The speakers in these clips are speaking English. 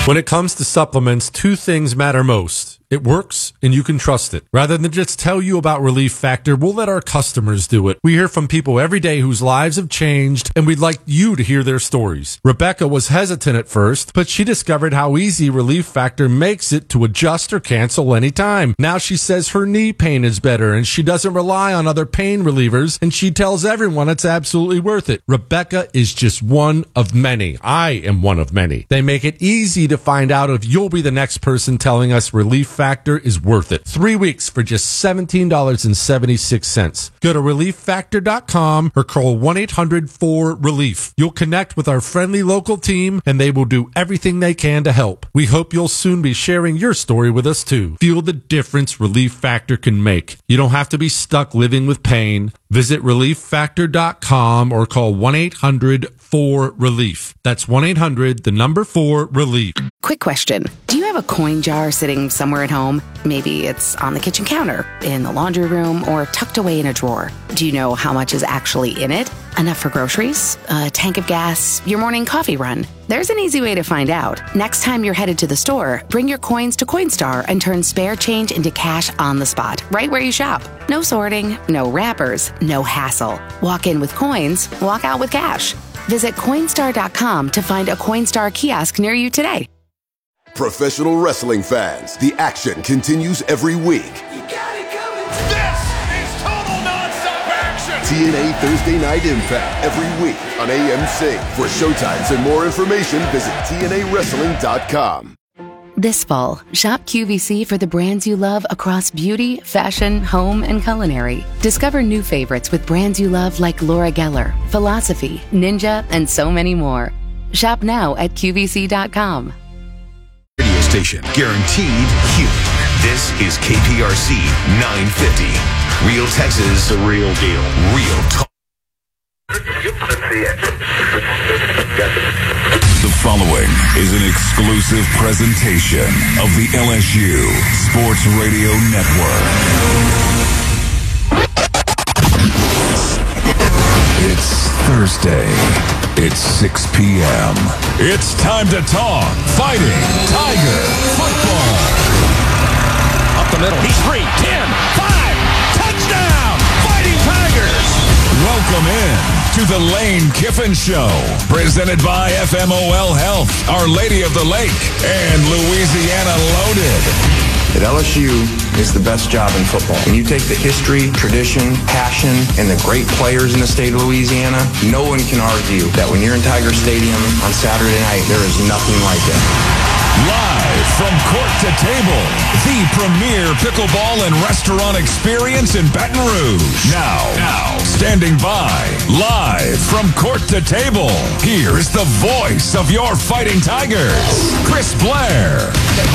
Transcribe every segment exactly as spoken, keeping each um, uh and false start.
When it comes to supplements, two things matter most. It works, and you can trust it. Rather than just tell you about Relief Factor, we'll let our customers do it. We hear from people every day whose lives have changed, and we'd like you to hear their stories. Rebecca was hesitant at first, but she discovered how easy Relief Factor makes it to adjust or cancel anytime. Now she says her knee pain is better, and she doesn't rely on other pain relievers, and she tells everyone it's absolutely worth it. Rebecca is just one of many. I am one of many. They make it easy to find out if you'll be the next person telling us Relief Factor is worth it. Three weeks for just seventeen dollars and seventy-six cents. Go to relief factor dot com or call one eight hundred four relief. You'll connect with our friendly local team, and they will do everything they can to help. We hope you'll soon be sharing your story with us too. Feel the difference Relief Factor can make. You don't have to be stuck living with pain. Visit relief factor dot com or call one eight hundred four relief. That's one eight hundred, the number four, relief. Quick question. Do you have a coin jar sitting somewhere at home? Maybe it's on the kitchen counter, in the laundry room, or tucked away in a drawer. Do you know how much is actually in it? Enough for groceries, a tank of gas, your morning coffee run? There's an easy way to find out. Next time you're headed to the store, bring your coins to Coinstar and turn spare change into cash on the spot, right where you shop. No sorting, no wrappers, no hassle. Walk in with coins, walk out with cash. Visit Coinstar dot com to find a Coinstar kiosk near you today. Professional wrestling fans, the action continues every week. You got it coming. This is total nonstop action. T N A Thursday Night Impact every week on A M C. For showtimes and more information, visit T N A wrestling dot com. This fall, shop Q V C for the brands you love across beauty, fashion, home, and culinary. Discover new favorites with brands you love like Laura Geller, Philosophy, Ninja, and so many more. Shop now at Q V C dot com. Radio station, guaranteed human. This is K P R C nine fifty. Real Texas, the real deal. Real talk. The following is an exclusive presentation of the L S U Sports Radio Network. It's Thursday. It's six p.m. It's time to talk Fighting Tiger football. Up the middle. He's free. ten, five, touchdown! Fighting Tigers! Welcome in to the Lane Kiffin Show, presented by F M O L Health, Our Lady of the Lake, and Louisiana Loaded. At L S U is the best job in football. When you take the history, tradition, passion, and the great players in the state of Louisiana, no one can argue that when you're in Tiger Stadium on Saturday night, there is nothing like it. Live from Court to Table, the premier pickleball and restaurant experience in Baton Rouge. Now, now, standing by, live from Court to Table, here is the voice of your Fighting Tigers, Chris Blair.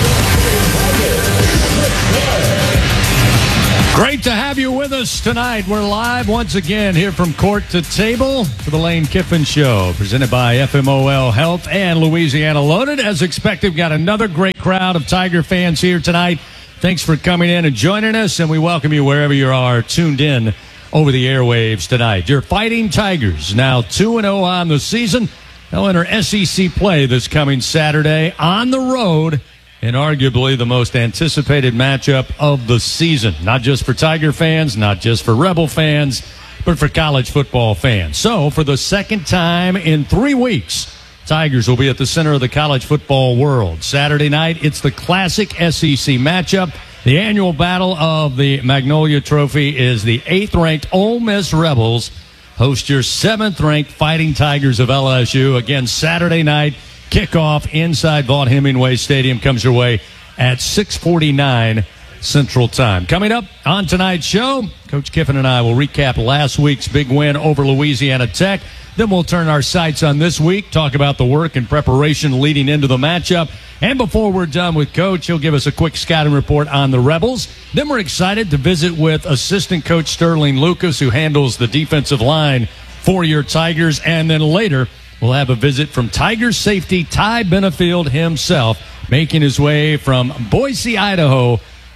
Great to have you with us tonight. We're live once again here from Court to Table for the Lane Kiffin Show, presented by F M O L Health and Louisiana Loaded. As expected, we've got another great crowd of Tiger fans here tonight. Thanks for coming in and joining us, and we welcome you wherever you are tuned in over the airwaves tonight. Your Fighting Tigers, now two and oh on the season. They'll enter S E C play this coming Saturday on the road, and arguably the most anticipated matchup of the season. Not just for Tiger fans, not just for Rebel fans, but for college football fans. So, for the second time in three weeks, Tigers will be at the center of the college football world. Saturday night, it's the classic S E C matchup. The annual battle of the Magnolia Trophy is the eighth-ranked Ole Miss Rebels host your seventh-ranked Fighting Tigers of L S U. Again, Saturday night, kickoff inside Vaught-Hemingway Stadium comes your way at six forty-nine Central Time. Coming up on tonight's show, Coach Kiffin and I will recap last week's big win over Louisiana Tech. Then we'll turn our sights on this week, talk about the work and preparation leading into the matchup. And before we're done with Coach, he'll give us a quick scouting report on the Rebels. Then we're excited to visit with assistant coach Sterling Lucas, who handles the defensive line for your Tigers. And then later, we'll have a visit from Tiger safety Ty Benefield himself, making his way from Boise, Idaho,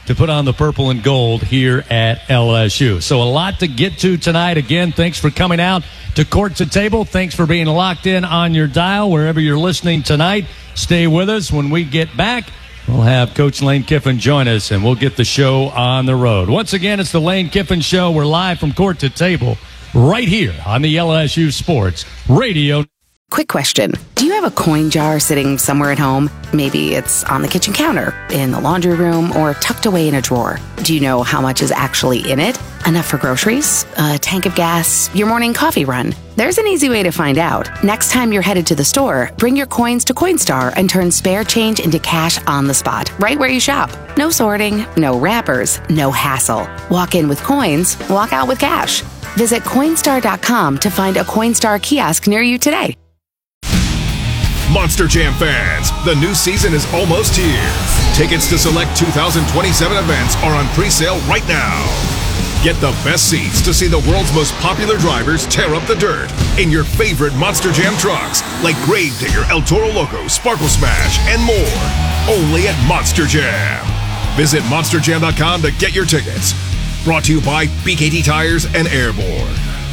to put on the purple and gold here at L S U. So a lot to get to tonight. Again, thanks for coming out to Court to Table. Thanks for being locked in on your dial wherever you're listening tonight. Stay with us. When we get back, we'll have Coach Lane Kiffin join us, and we'll get the show on the road. Once again, it's the Lane Kiffin Show. We're live from Court to Table right here on the L S U Sports Radio. Quick question. Do you have a coin jar sitting somewhere at home? Maybe it's on the kitchen counter, in the laundry room, or tucked away in a drawer. Do you know how much is actually in it? Enough for groceries? A tank of gas? Your morning coffee run? There's an easy way to find out. Next time you're headed to the store, bring your coins to Coinstar and turn spare change into cash on the spot, right where you shop. No sorting, no wrappers, no hassle. Walk in with coins, walk out with cash. Visit Coinstar dot com to find a Coinstar kiosk near you today. Monster Jam fans, the new season is almost here. Tickets to select two thousand twenty-seven events are on pre-sale right now. Get the best seats to see the world's most popular drivers tear up the dirt in your favorite Monster Jam trucks like Gravedigger, El Toro Loco, Sparkle Smash, and more. Only at Monster Jam. Visit Monster Jam dot com to get your tickets. Brought to you by B K T Tires and Airborne.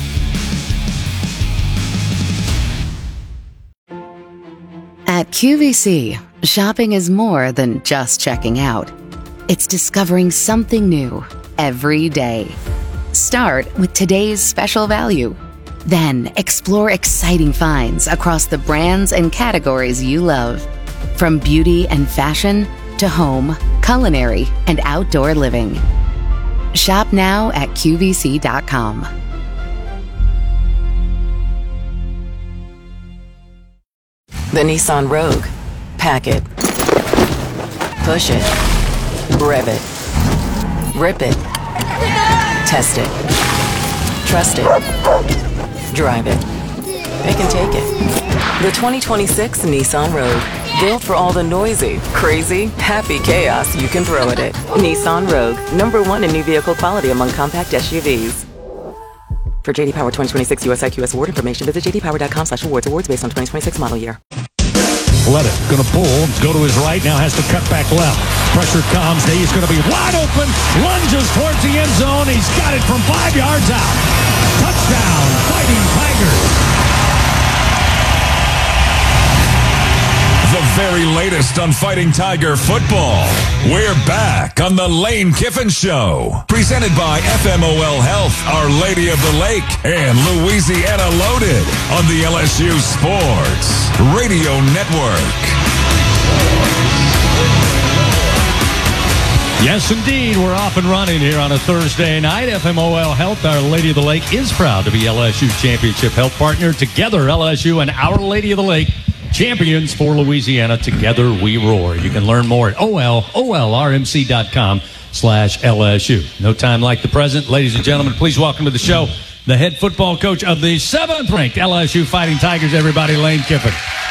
At Q V C, shopping is more than just checking out. It's discovering something new every day. Start with today's special value. Then explore exciting finds across the brands and categories you love. From beauty and fashion to home, culinary, and outdoor living. Shop now at Q V C dot com. The Nissan Rogue. Pack it. Push it. Rev it. Rip it. Test it. Trust it. Drive it. Pick and take it. The twenty twenty-six Nissan Rogue. Built for all the noisy, crazy, happy chaos you can throw at it. Nissan Rogue. Number one in new vehicle quality among compact S U Vs. For J D Power twenty twenty-six U S I Q S award information, visit J D Power dot com slash awards. Awards based on twenty twenty-six model year. Let it. Going to pull. Go to his right. Now has to cut back left. Pressure comes. He's going to be wide open. Lunges towards the end zone. He's got it from five yards out. Touchdown. Fighting Tigers. The very latest on Fighting Tiger football. We're back on the Lane Kiffin Show. Presented by F M O L Health, Our Lady of the Lake, and Louisiana Loaded on the L S U Sports Radio Network. Yes, indeed. We're off and running here on a Thursday night. F M O L Health, Our Lady of the Lake, is proud to be L S U Championship Health Partner. Together, L S U and Our Lady of the Lake, champions for Louisiana. Together we roar. You can learn more at O L O L R M C dot com slash L S U. No time like the present. Ladies and gentlemen, please welcome to the show the head football coach of the seventh-ranked L S U Fighting Tigers, everybody, Lane Kiffin.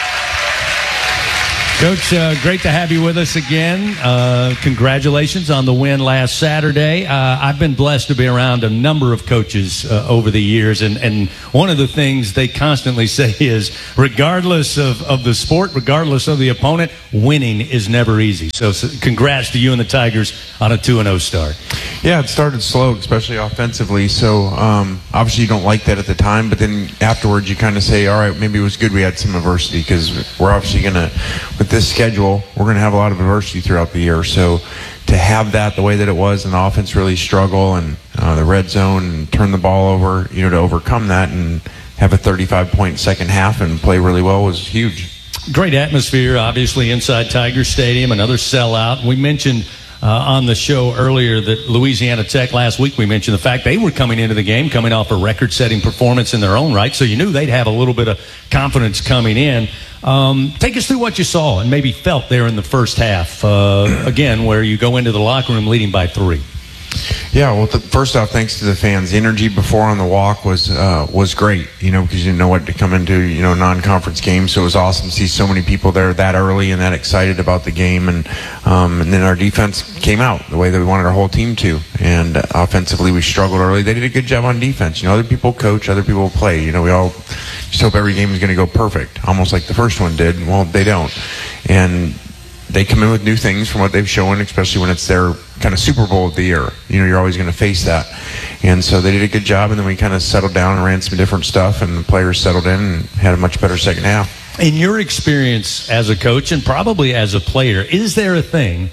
Coach, uh, great to have you with us again. Uh, congratulations on the win last Saturday. Uh, I've been blessed to be around a number of coaches uh, over the years, and, and one of the things they constantly say is, regardless of, of the sport, regardless of the opponent, winning is never easy. So, so congrats to you and the Tigers on a two and oh start. Yeah, it started slow, especially offensively. So um, obviously you don't like that at the time, but then afterwards you kind of say, all right, maybe it was good we had some adversity, because we're obviously going to, with this schedule, we're going to have a lot of adversity throughout the year. So to have that the way that it was, and the offense really struggle, and uh, the red zone, and turn the ball over, you know, to overcome that and have a thirty-five point second half and play really well was huge. Great atmosphere, obviously, inside Tiger Stadium, another sellout. We mentioned Uh, on the show earlier that Louisiana Tech, last week we mentioned the fact they were coming into the game coming off a record-setting performance in their own right, so you knew they'd have a little bit of confidence coming in. Um, take us through what you saw and maybe felt there in the first half, uh, again, where you go into the locker room leading by three. Yeah, well, th- first off, thanks to the fans. The energy before on the walk was uh, was great, you know, because you didn't know what to come into, you know, non-conference game. So it was awesome to see so many people there that early and that excited about the game. And um, and then our defense came out the way that we wanted our whole team to. And uh, offensively, we struggled early. They did a good job on defense. You know, other people coach, other people play. You know, we all just hope every game is going to go perfect, almost like the first one did. Well, they don't. And they come in with new things from what they've shown, especially when it's their kind of Super Bowl of the year. You know, you're always going to face that. And so they did a good job, and then we kind of settled down and ran some different stuff, and the players settled in and had a much better second half. In your experience as a coach and probably as a player, is there a thing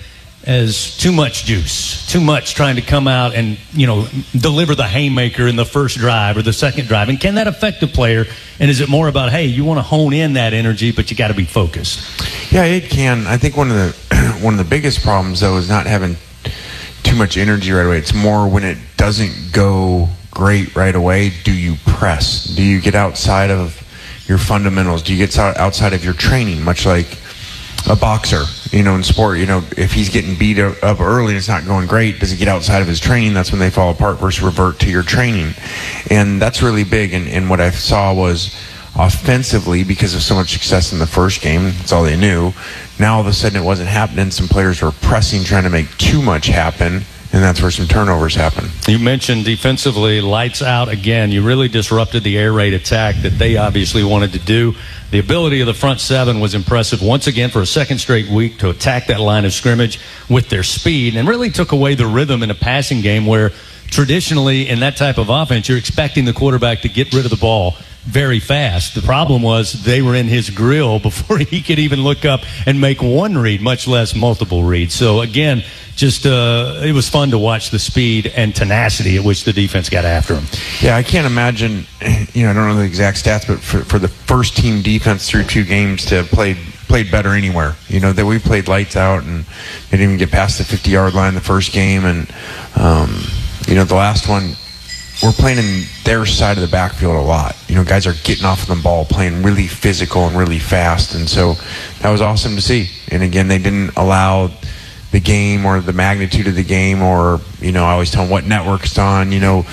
as too much juice, too much trying to come out and, you know, deliver the haymaker in the first drive or the second drive? And can that affect a player? And is it more about, hey, you want to hone in that energy, but you got to be focused? Yeah, it can. I think one of the one of the biggest problems, though, is not having too much energy right away. It's more when it doesn't go great right away, do you press? Do you get outside of your fundamentals? Do you get outside of your training, much like a boxer, you know, in sport? You know, if he's getting beat up early and it's not going great, does he get outside of his training? That's when they fall apart versus revert to your training. And that's really big. And, and what I saw was offensively, because of so much success in the first game, that's all they knew. Now all of a sudden it wasn't happening. Some players were pressing, trying to make too much happen. And that's where some turnovers happen. You mentioned defensively, lights out again. You really disrupted the air raid attack that they obviously wanted to do. The ability of the front seven was impressive once again for a second straight week to attack that line of scrimmage with their speed, and really took away the rhythm in a passing game where traditionally in that type of offense you're expecting the quarterback to get rid of the ball very fast. The problem was they were in his grill before he could even look up and make one read, much less multiple reads. So again, just uh, it was fun to watch the speed and tenacity at which the defense got after him. Yeah, I can't imagine, you know, I don't know the exact stats, but for, for the first team defense through two games to have played played better anywhere. You know, that we played lights out, and they didn't even get past the fifty-yard line the first game. And, um, you know, the last one, we're playing in their side of the backfield a lot. You know, guys are getting off of the ball, playing really physical and really fast. And so that was awesome to see. And again, they didn't allow the game or the magnitude of the game, or, you know, I always tell them what network it's on. You know,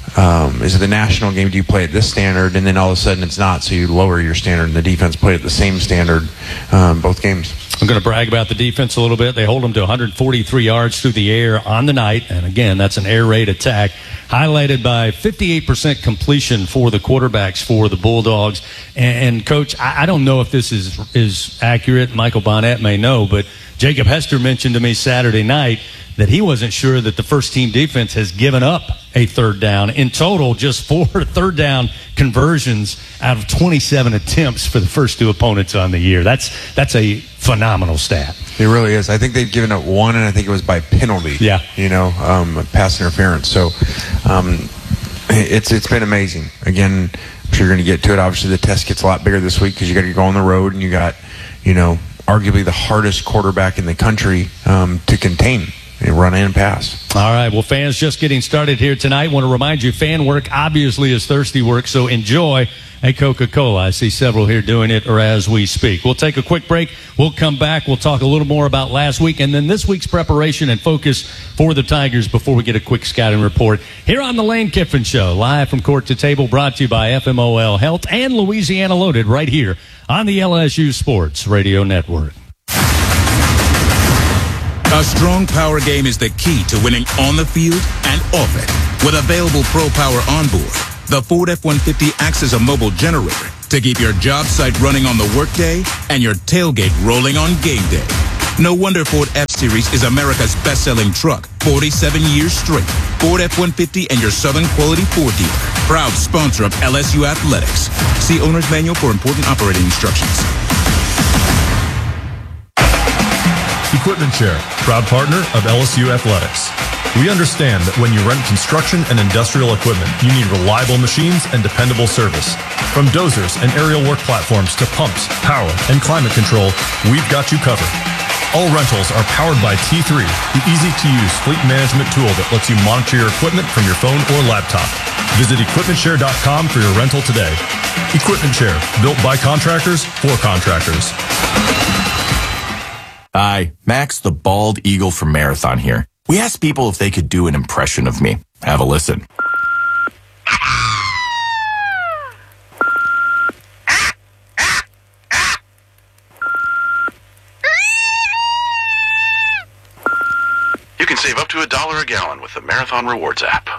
um, is it the national game? Do you play at this standard? And then all of a sudden it's not, so you lower your standard, and the defense played at the same standard um, both games. I'm going to brag about the defense a little bit. They hold them to one hundred forty-three yards through the air on the night. And again, that's an air raid attack, highlighted by fifty-eight percent completion for the quarterbacks for the Bulldogs. And, and Coach, I, I don't know if this is, is accurate. Michael Bonnet may know, but Jacob Hester mentioned to me Saturday night that he wasn't sure that the first team defense has given up a third down. In total, just four third down conversions out of twenty-seven attempts for the first two opponents on the year. That's that's a phenomenal stat. It really is. I think they've given up one, and I think it was by penalty. Yeah. You know, um, pass interference. So um, it's it's been amazing. Again, I'm sure you're going to get to it. Obviously, the test gets a lot bigger this week because you got to go on the road, and you got, you know, arguably the hardest quarterback in the country um, to contain. They run and pass. All right. Well, fans, just getting started here tonight. Want to remind you, fan work obviously is thirsty work, so enjoy a Coca-Cola. I see several here doing it, or as we speak. We'll take a quick break. We'll come back. We'll talk a little more about last week and then this week's preparation and focus for the Tigers before we get a quick scouting report here on the Lane Kiffin Show, live from Court to Table, brought to you by F M O L Health and Louisiana Loaded, right here on the L S U Sports Radio Network. A strong power game is the key to winning on the field and off it. With available Pro Power on board, the Ford F one fifty acts as a mobile generator to keep your job site running on the workday and your tailgate rolling on game day. No wonder Ford F-Series is America's best-selling truck, forty-seven years straight. Ford F one fifty and your Southern Quality Ford dealer. Proud sponsor of L S U Athletics. See Owner's Manual for important operating instructions. Equipment Share, proud partner of L S U Athletics. We understand that when you rent construction and industrial equipment, you need reliable machines and dependable service. From dozers and aerial work platforms to pumps, power, and climate control, we've got you covered. All rentals are powered by T three, the easy-to-use fleet management tool that lets you monitor your equipment from your phone or laptop. Visit equipment share dot com for your rental today. Equipment Share, built by contractors for contractors. Hi, Max the Bald Eagle from Marathon here. We asked people if they could do an impression of me. Have a listen. You can save up to a dollar a gallon with the Marathon Rewards app.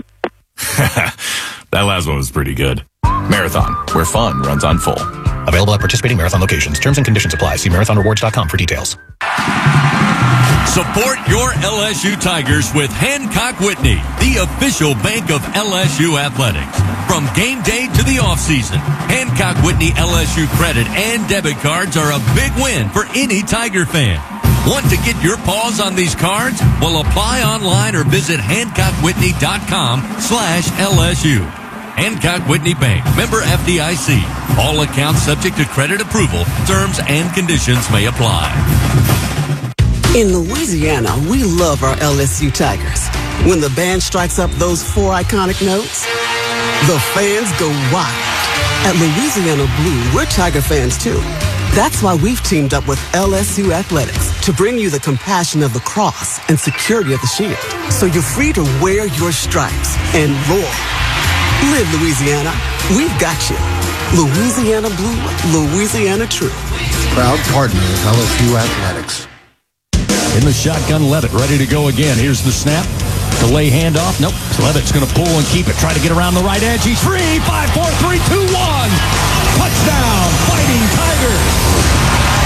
That last one was pretty good. Marathon, where fun runs on full. Available at participating Marathon locations. Terms and conditions apply. See marathon rewards dot com for details. Support your L S U Tigers with Hancock Whitney, the official bank of L S U Athletics. From game day to the offseason, Hancock Whitney L S U credit and debit cards are a big win for any Tiger fan. Want to get your paws on these cards? Well, apply online or visit HancockWhitney.com slash LSU. Hancock Whitney Bank, member F D I C. All accounts subject to credit approval. Terms and conditions may apply. In Louisiana, we love our L S U Tigers. When the band strikes up those four iconic notes, the fans go wild. At Louisiana Blue, we're Tiger fans too. That's why we've teamed up with L S U Athletics to bring you the compassion of the cross and security of the shield, so you're free to wear your stripes and roar. Live Louisiana. We've got you. Louisiana Blue, Louisiana True. Proud partner of L S U Athletics. In the shotgun, Levitt ready to go again. Here's the snap. Delay handoff. Nope. Levitt's going to pull and keep it. Try to get around the right edge. He's free. Five, four, three, two, one. Touchdown. Fighting Tigers.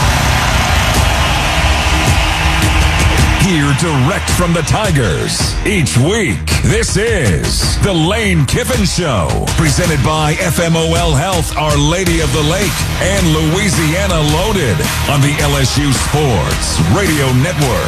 Here direct from the Tigers. Each week, this is The Lane Kiffin Show. Presented by F M O L Health, Our Lady of the Lake, and Louisiana Loaded on the L S U Sports Radio Network.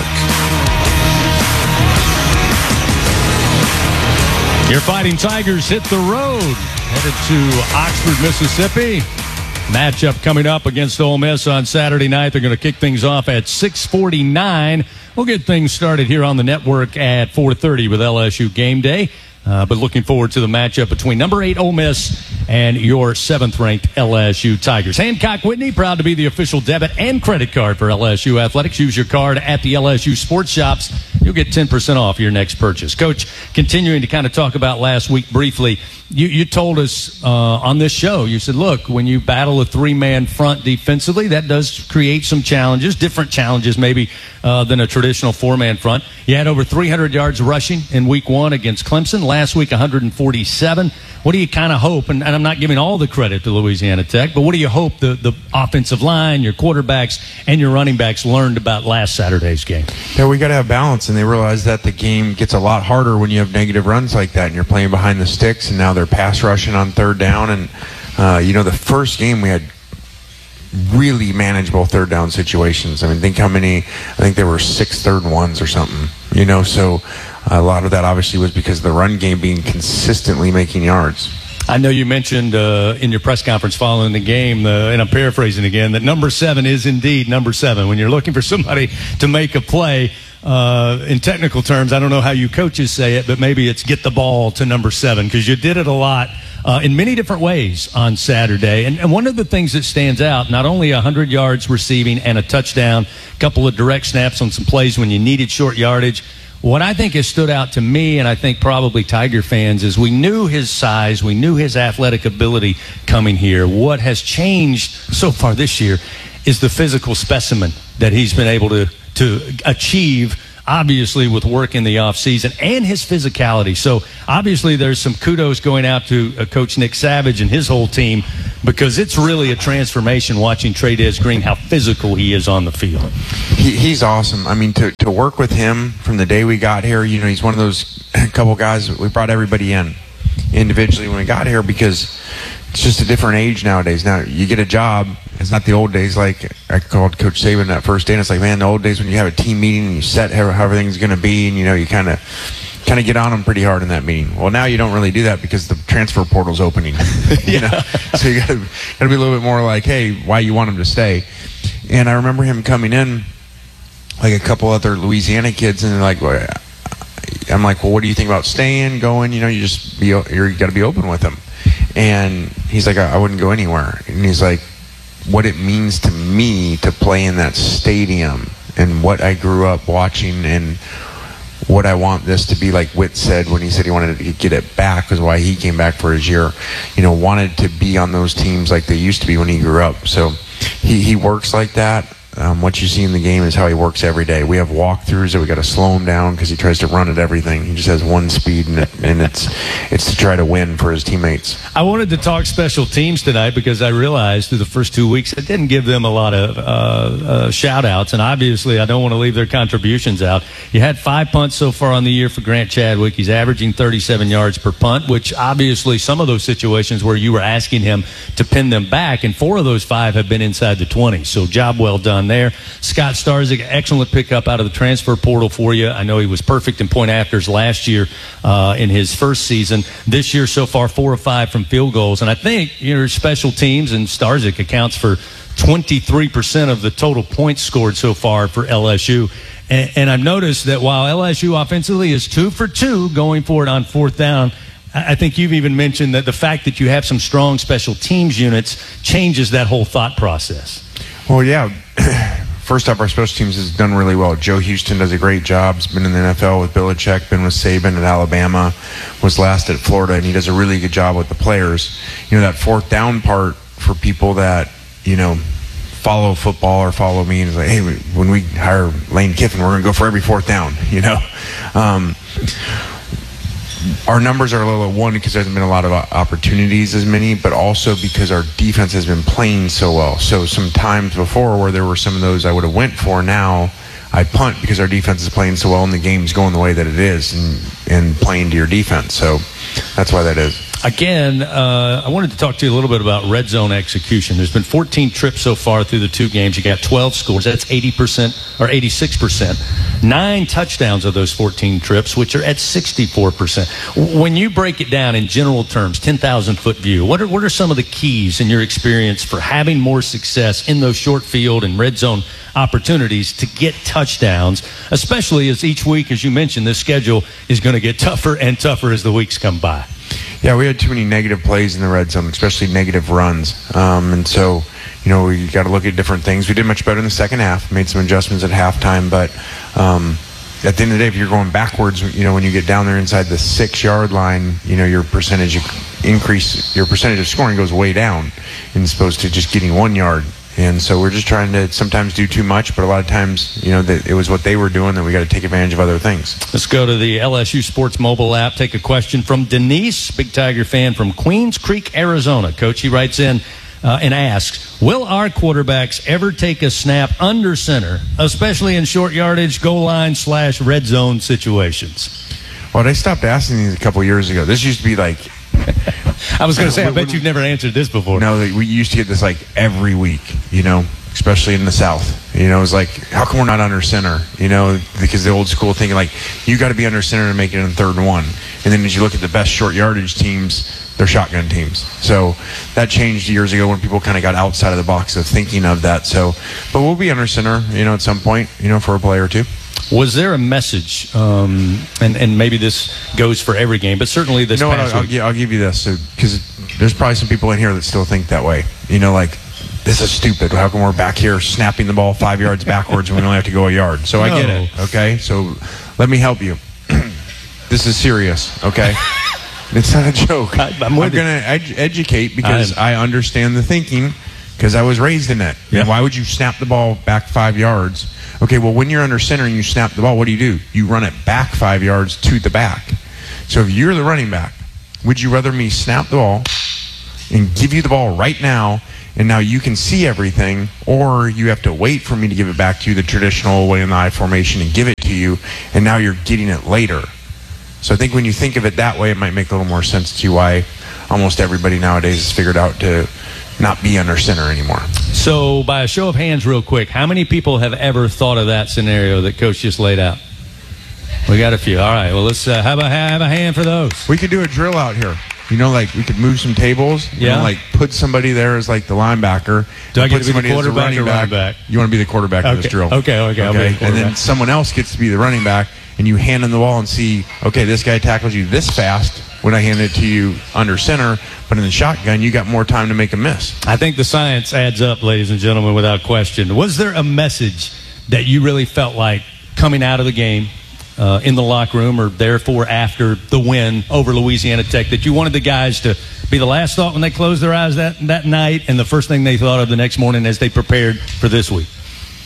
Your Fighting Tigers hit the road. Headed to Oxford, Mississippi. Matchup coming up against Ole Miss on Saturday night. They're going to kick things off at six forty-nine. We'll get things started here on the network at four thirty with L S U Game Day. Uh, but looking forward to the matchup between number eight Ole Miss and your seventh-ranked L S U Tigers. Hancock Whitney, proud to be the official debit and credit card for L S U Athletics. Use your card at the L S U Sports Shops. You'll get ten percent off your next purchase. Coach, continuing to kind of talk about last week briefly, you, you told us uh, on this show, you said, look, when you battle a three-man front defensively, that does create some challenges, different challenges maybe uh, than a traditional four-man front. You had over three hundred yards rushing in week one against Clemson. Last week, one hundred forty-seven. What do you kind of hope, and, and I'm not giving all the credit to Louisiana Tech, but what do you hope the, the offensive line, your quarterbacks, and your running backs learned about last Saturday's game? Yeah, we got to have balance, and they realize that the game gets a lot harder when you have negative runs like that, and you're playing behind the sticks, and now they're pass rushing on third down. And, uh, you know, the first game we had really manageable third down situations. I mean, think how many, I think there were six third and ones or something, you know, so a lot of that obviously was because of the run game being consistently making yards. I know you mentioned uh, in your press conference following the game, uh, and I'm paraphrasing again, that number seven is indeed number seven. When you're looking for somebody to make a play, uh, in technical terms, I don't know how you coaches say it, but maybe it's get the ball to number seven, because you did it a lot uh, in many different ways on Saturday. And, and one of the things that stands out, not only one hundred yards receiving and a touchdown, a couple of direct snaps on some plays when you needed short yardage. What I think has stood out to me, and I think probably Tiger fans, is we knew his size, we knew his athletic ability coming here. What has changed so far this year is the physical specimen that he's been able to, to achieve, obviously with work in the offseason, and his physicality. So obviously there's some kudos going out to uh, Coach Nick Savage and his whole team, because it's really a transformation watching Trey'Dez Green, how physical he is on the field. He, he's awesome. I mean, to, to work with him from the day we got here, you know, he's one of those couple guys, we brought everybody in individually when we got here, because it's just a different age nowadays. Now, you get a job, it's not the old days like I called Coach Saban that first day, and it's like, man, the old days when you have a team meeting and you set how, how everything's going to be, and, you know, you kind of kind of get on them pretty hard in that meeting. Well, now you don't really do that because the transfer portal's opening, you know, so you got to got to be a little bit more like, hey, why you want them to stay. And I remember him coming in, like a couple other Louisiana kids, and they're like, well, I'm like, well, what do you think about staying, going? You know, you just be, you're, you got to be open with him. And he's like, I, I wouldn't go anywhere. And he's like, what it means to me to play in that stadium and what I grew up watching and what I want this to be, like Witt said when he said he wanted to get it back, was why he came back for his year, you know, wanted to be on those teams like they used to be when he grew up. So he, he works like that. um, what you see in the game is how he works every day. We have walkthroughs that we got to slow him down because he tries to run at everything. He just has one speed, and, it, and it's it's to try to win for his teammates. I wanted to talk special teams tonight because I realized through the first two weeks I didn't give them a lot of uh, uh, shout-outs, and obviously I don't want to leave their contributions out. You had five punts so far on the year for Grant Chadwick. He's averaging thirty-seven yards per punt, which obviously some of those situations where you were asking him to pin them back, and four of those five have been inside the twenty. So job well done there. Scott Starzik, excellent pickup out of the transfer portal for you. I know he was perfect in point afters last year uh, in his first season. This year so far, four or five from field goals. And I think your special teams and Starzik accounts for twenty-three percent of the total points scored so far for L S U. And, and I've noticed that while L S U offensively is two for two going for it on fourth down, I think you've even mentioned that the fact that you have some strong special teams units changes that whole thought process. Well, yeah. First off, our special teams has done really well. Joe Houston does a great job. He's been in the N F L with Belichick, been with Saban at Alabama, was last at Florida, and he does a really good job with the players. You know, that fourth down part for people that, you know, follow football or follow me and it's like, hey, when we hire Lane Kiffin, we're going to go for every fourth down, you know. Um, our numbers are a little at one because there hasn't been a lot of opportunities as many, but also because our defense has been playing so well. So some times before where there were some of those I would have went for, now I punt because our defense is playing so well and the game's going the way that it is and, and playing to your defense. So that's why that is. Again, uh, I wanted to talk to you a little bit about red zone execution. There's been fourteen trips so far through the two games. You got twelve scores. That's eighty percent or eighty-six percent. Nine touchdowns of those fourteen trips, which are at sixty-four percent. When you break it down in general terms, ten thousand foot view, what are, what are some of the keys in your experience for having more success in those short field and red zone opportunities to get touchdowns, especially as each week, as you mentioned, this schedule is going to get tougher and tougher as the weeks come by? Yeah, we had too many negative plays in the red zone, especially negative runs. Um, and so, you know, we got to look at different things. We did much better in the second half, made some adjustments at halftime. But um, at the end of the day, if you're going backwards, you know, when you get down there inside the six-yard line, you know, your percentage increase, your percentage of scoring goes way down as opposed to just getting one yard. And so we're just trying to sometimes do too much, but a lot of times, you know, that it was what they were doing that we got to take advantage of other things. Let's go to the L S U Sports mobile app. Take a question from Denise, big Tiger fan from Queens Creek, Arizona. Coach, he writes in uh, and asks, will our quarterbacks ever take a snap under center, especially in short yardage, goal line slash red zone situations? Well, they stopped asking these a couple years ago. This used to be like... I was going to say, I bet you've never answered this before. No, we used to get this like every week, you know, especially in the South. You know, it was like, how come we're not under center? You know, because the old school thinking like, you got to be under center to make it in third and one. And then as you look at the best short yardage teams, they're shotgun teams. So that changed years ago when people kind of got outside of the box of thinking of that. So, but we'll be under center, you know, at some point, you know, for a player or two. Was there a message, um, and, and maybe this goes for every game, but certainly this you know past what, I'll, week. I'll, I'll give you this, because so, there's probably some people in here that still think that way. You know, like, this is stupid. How come we're back here snapping the ball five yards backwards when we only have to go a yard? So no. I get it, okay? So let me help you. This is serious, okay? It's not a joke. I, I'm, I'm going to ed- educate because I, I understand the thinking because I was raised in it. Yeah. And why would you snap the ball back five yards? Okay, well, when you're under center and you snap the ball, what do you do? You run it back five yards to the back. So if you're the running back, would you rather me snap the ball and give you the ball right now, and now you can see everything, or you have to wait for me to give it back to you the traditional way in the I formation and give it to you, and now you're getting it later? So I think when you think of it that way, it might make a little more sense to you why almost everybody nowadays has figured out to not be under center anymore. So by a show of hands real quick, how many people have ever thought of that scenario that Coach just laid out? We got a few. All right, well, let's uh, have, a, have a hand for those. We could do a drill out here. You know, like we could move some tables. Yeah. And, like put somebody there as like the linebacker. Do I get put to be the quarterback or running back? You want to be the quarterback okay. of this drill. Okay, okay. I'll okay? be the and then someone else gets to be the running back, and you hand him the ball and see, okay, this guy tackles you this fast when I hand it to you under center, but in the shotgun, you got more time to make a miss. I think the science adds up, ladies and gentlemen, without question. Was there a message that you really felt like coming out of the game, uh, in the locker room, or therefore after the win over Louisiana Tech, that you wanted the guys to be the last thought when they closed their eyes that, that night and the first thing they thought of the next morning as they prepared for this week?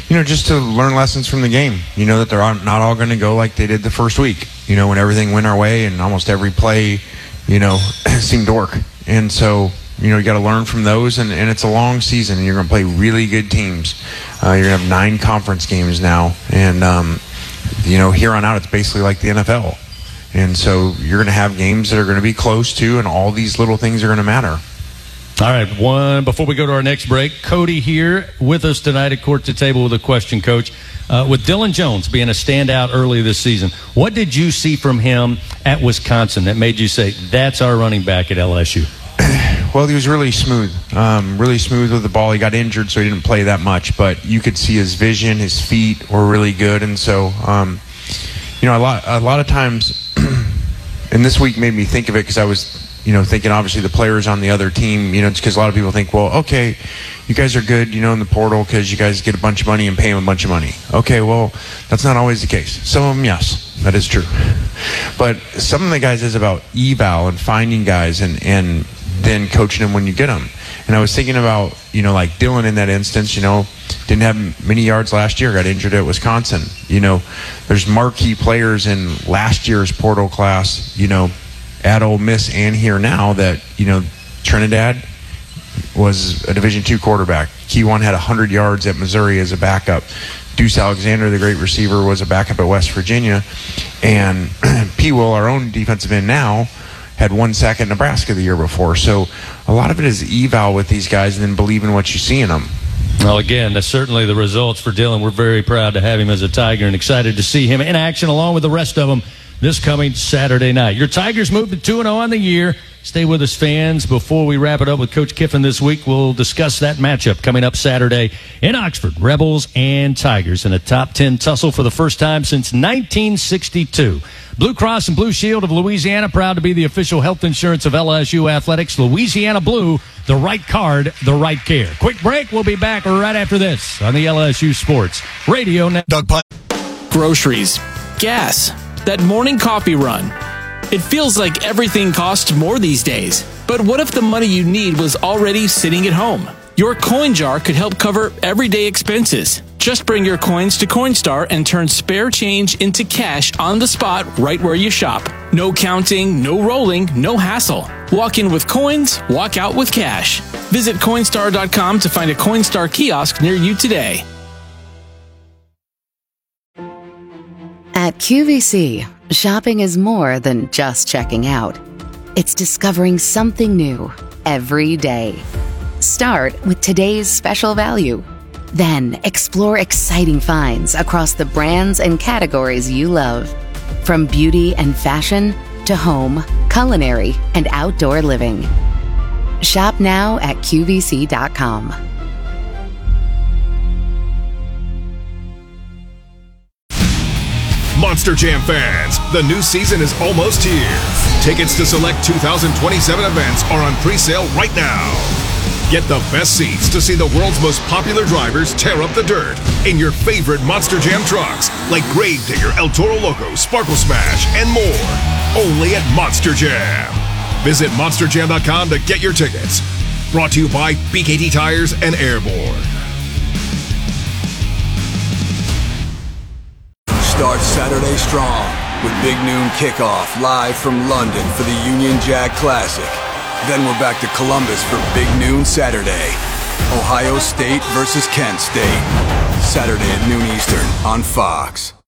you know, just to learn lessons from the game. You know that they're not all going to go like they did the first week. You know, when everything went our way and almost every play, you know, seemed to work. And so, you know, you got to learn from those, and, and it's a long season, and you're going to play really good teams. Uh, you're going to have nine conference games now, and, um, you know, here on out, it's basically like the N F L. And so you're going to have games that are going to be close to, and all these little things are going to matter. All right, one before we go to our next break, Cody here with us tonight at Court to Table with a question, Coach. Uh, with Dylan Jones being a standout early this season, what did you see from him at Wisconsin that made you say, that's our running back at L S U? Well, he was really smooth, um, really smooth with the ball. He got injured, so he didn't play that much, but you could see his vision, his feet were really good. And so, um, you know, a lot, a lot of times, and this week made me think of it because I was, you know, thinking obviously the players on the other team, you know, it's because a lot of people think, well, okay, you guys are good, you know, in the portal because you guys get a bunch of money and pay them a bunch of money. Okay, well, that's not always the case. Some of them, yes, that is true. But some of the guys is about eval and finding guys and, and then coaching them when you get them. And I was thinking about, you know, like Dylan in that instance, you know, didn't have many yards last year, got injured at Wisconsin. You know, there's marquee players in last year's portal class, you know, at Ole Miss and here now that, you know, Trinidad was a Division two quarterback. Keywan had one hundred yards at Missouri as a backup. Deuce Alexander, the great receiver, was a backup at West Virginia. And P. Will, our own defensive end now, had one sack at Nebraska the year before. So a lot of it is eval with these guys and then believe in what you see in them. Well, again, that's certainly the results for Dylan. We're very proud to have him as a Tiger and excited to see him in action along with the rest of them this coming Saturday night. Your Tigers moved to two and oh on the year. Stay with us, fans. Before we wrap it up with Coach Kiffin this week, we'll discuss that matchup coming up Saturday in Oxford. Rebels and Tigers in a top ten tussle for the first time since nineteen sixty-two. Blue Cross and Blue Shield of Louisiana, proud to be the official health insurance of L S U Athletics. Louisiana Blue, the right card, the right care. Quick break. We'll be back right after this on the L S U Sports Radio Network. Doug Punt. Groceries, gas, that morning coffee run. It feels like everything costs more these days. But what if the money you need was already sitting at home? Your coin jar could help cover everyday expenses. Just bring your coins to Coinstar and turn spare change into cash on the spot right where you shop. No counting, no rolling, no hassle. Walk in with coins, walk out with cash. Visit Coinstar dot com to find a Coinstar kiosk near you today. At Q V C, shopping is more than just checking out. It's discovering something new every day. Start with today's special value. Then explore exciting finds across the brands and categories you love. From beauty and fashion to home, culinary, and outdoor living. Shop now at Q V C dot com. Monster Jam fans, the new season is almost here. Tickets to select two thousand twenty-seven events are on pre-sale right now. Get the best seats to see the world's most popular drivers tear up the dirt in your favorite Monster Jam trucks, like Gravedigger, El Toro Loco, Sparkle Smash, and more. Only at Monster Jam. Visit monster jam dot com to get your tickets. Brought to you by B K T Tires and Airborne. Start Saturday strong with Big Noon Kickoff live from London for the Union Jack Classic. Then we're back to Columbus for Big Noon Saturday. Ohio State versus Kent State. Saturday at noon Eastern on Fox.